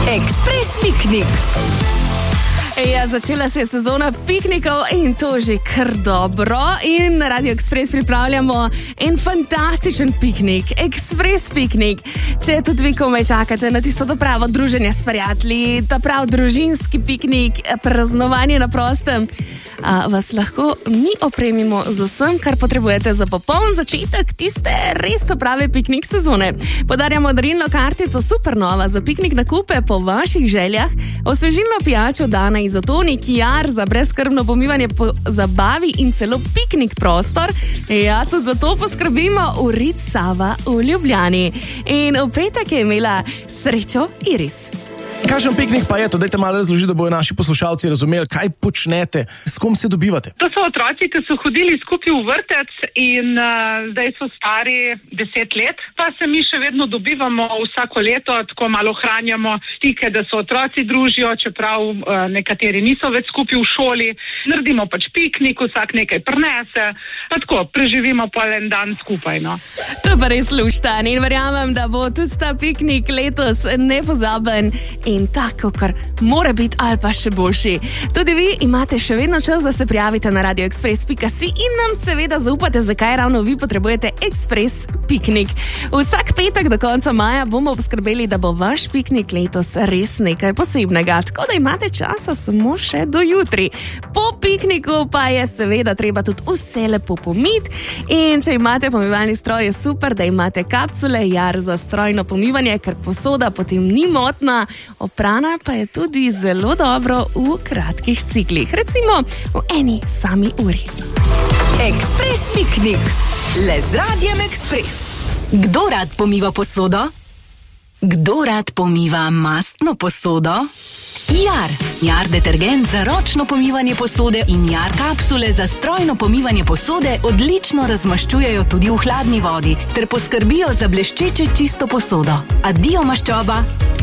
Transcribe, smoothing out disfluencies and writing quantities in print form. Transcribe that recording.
Ekspres piknik. Ja, začela se je sezona piknikov in to že kar dobro. In na Radio Ekspres pripravljamo en fantastičen piknik, Ekspres piknik. Če tudi vi komaj čakate na tisto pravo druženje s prijatelji, ta prav družinski piknik, praznovanje na prostem, vas lahko mi opremimo z vsem, kar potrebujete za popoln začetek tiste res prave piknik sezone. Podarjamo darilno kartico Supernova za piknik nakupe po vaših željah, osvežilno pijačo Dana Izotonik, jar za brezskrbno pomivanje po zabavi in celo piknik prostor. Ja, tudi za to poskrbimo v Rit Sava v Ljubljani. In v petek je imela srečo Iris. Kakšen piknik pa je to? Dajte malo razložiti, da bojo naši poslušalci razumeli, kaj počnete, s kom se dobivate. To so otroci, ki so hodili skupaj v vrtec in zdaj so stari 10 let, pa se mi še vedno dobivamo vsako leto, tako malo ohranjamo stike, da se otroci družijo, čeprav nekateri niso več skupaj v šoli. Naredimo pač piknik, vsak nekaj prinese, pa tako preživimo pa en dan skupaj. No. To pa res luštan in verjamem, da bo tudi ta piknik letos nepozaben in tako, kar mora biti ali pa še boljši. Tudi vi imate še vedno čas, da se prijavite na radioekspres.si in nam seveda zaupate, zakaj ravno vi potrebujete Ekspres piknik. Vsak petek do konca maja bomo poskrbeli, da bo vaš piknik letos res nekaj posebnega, tako da imate časa samo še do jutri. Po pikniku pa je seveda treba tudi vse lepo pomiti in če imate pomivalni stroj, je super, da imate kapsule, jar za strojno pomivanje, ker posoda potem ni motna, oprana pa je tudi zelo dobro v kratkih ciklih, recimo v eni sami uri. Ekspres piknik. Le z Radiem Ekspres. Kdo rad pomiva posodo? Kdo rad pomiva mastno posodo? Jar detergent za ročno pomivanje posode in Jar kapsule za strojno pomivanje posode odlično razmaščujejo tudi v hladni vodi ter poskrbijo za bleščeče čisto posodo. Adijo maščoba!